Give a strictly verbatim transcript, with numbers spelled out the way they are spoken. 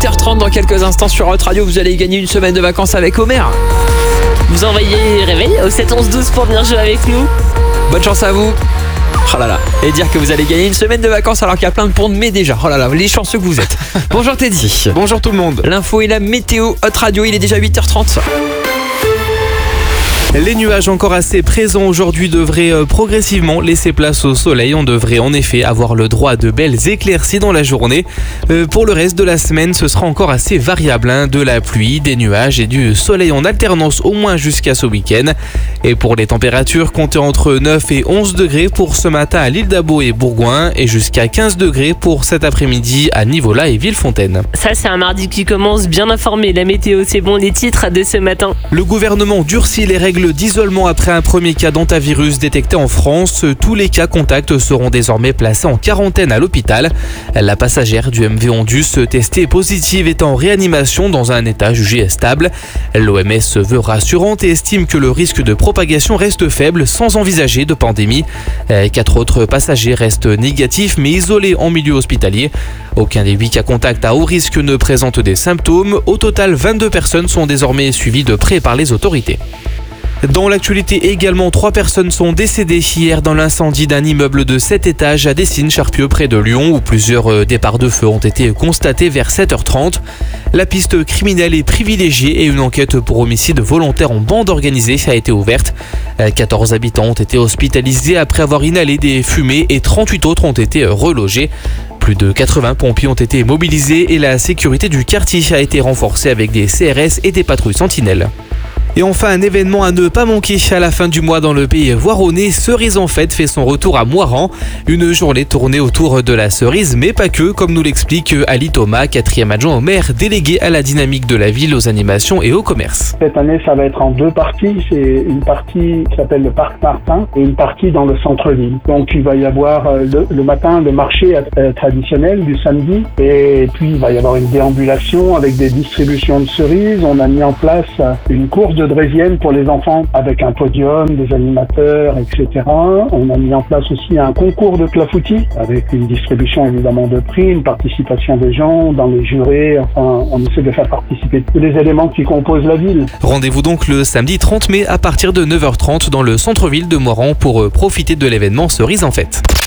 heures trente dans quelques instants sur Hot Radio. Vous allez gagner une semaine de vacances avec Omer. Vous envoyez réveil au sept onze douze pour venir jouer avec nous. Bonne chance à vous. Oh là là. Et dire que vous allez gagner une semaine de vacances alors qu'il y a plein de ponts de mai déjà. Oh là là, les chanceux que vous êtes. Bonjour Teddy. Bonjour tout le monde. L'info et la météo Hot Radio, il est déjà huit heures trente. Les nuages encore assez présents aujourd'hui devraient progressivement laisser place au soleil. On devrait en effet avoir le droit à de belles éclaircies dans la journée. Euh, pour le reste de la semaine, ce sera encore assez variable. Hein, de la pluie, des nuages et du soleil en alternance au moins jusqu'à ce week-end. Et pour les températures, comptez entre neuf et onze degrés pour ce matin à l'île d'Abo et Bourgoin et jusqu'à quinze degrés pour cet après-midi à Nivola et Villefontaine. Ça, c'est un mardi qui commence bien informé. La météo, c'est bon, les titres de ce matin. Le gouvernement durcit les règles d'isolement après un premier cas d'hantavirus détecté en France. Tous les cas contacts seront désormais placés en quarantaine à l'hôpital. La passagère du M V Ondus testée positive est en réanimation dans un état jugé stable. L'O M S se veut rassurante et estime que le risque de propagation reste faible sans envisager de pandémie. Quatre autres passagers restent négatifs mais isolés en milieu hospitalier. Aucun des huit cas contacts à haut risque ne présente des symptômes. Au total, vingt-deux personnes sont désormais suivies de près par les autorités. Dans l'actualité également, trois personnes sont décédées hier dans l'incendie d'un immeuble de sept étages à Dessines-Charpieu près de Lyon où plusieurs départs de feu ont été constatés vers sept heures trente. La piste criminelle est privilégiée et une enquête pour homicide volontaire en bande organisée a été ouverte. quatorze habitants ont été hospitalisés après avoir inhalé des fumées et trente-huit autres ont été relogés. Plus de quatre-vingts pompiers ont été mobilisés et la sécurité du quartier a été renforcée avec des C R S et des patrouilles sentinelles. Et enfin, un événement à ne pas manquer à la fin du mois dans le pays voironnais. Cerise en fête fait son retour à Moirans. Une journée tournée autour de la cerise, mais pas que, comme nous l'explique Ali Thomas, quatrième adjoint au maire, délégué à la dynamique de la ville, aux animations et au commerce. Cette année, ça va être en deux parties. C'est une partie qui s'appelle le Parc Martin et une partie dans le centre-ville. Donc il va y avoir le, le matin le marché euh, traditionnel du samedi et puis il va y avoir une déambulation avec des distributions de cerises. On a mis en place une course de draisienne pour les enfants avec un podium, des animateurs, et cetera. On a mis en place aussi un concours de clafoutis avec une distribution évidemment de prix, une participation des gens dans les jurés. Enfin, on essaie de faire participer tous les éléments qui composent la ville. Rendez-vous donc le samedi trente mai à partir de neuf heures trente dans le centre-ville de Moirans pour profiter de l'événement Cerise en fête.